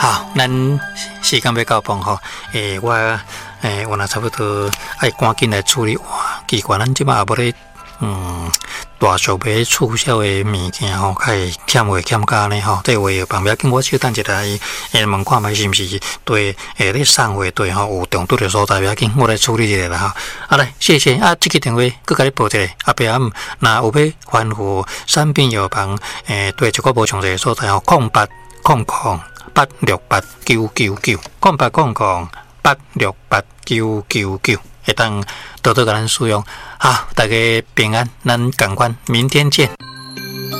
好，咱时间要到傍吼，我若差不多爱赶紧来处理。哇，奇怪，咱即摆也无咧，大小买促销的物件吼，较会欠价呢吼。这话旁边跟我稍等一下，问看卖是毋是对咧送货对吼有中途的所在，不要紧，我来处理一下啦吼。好来，谢谢啊，这个电话佮甲你报一下，后壁若有要吩咐产品药房，对一个无详细的所在吼，0800-868-999，0800-868-999，会当多多甲咱使用。好，大家平安，咱共款，明天见。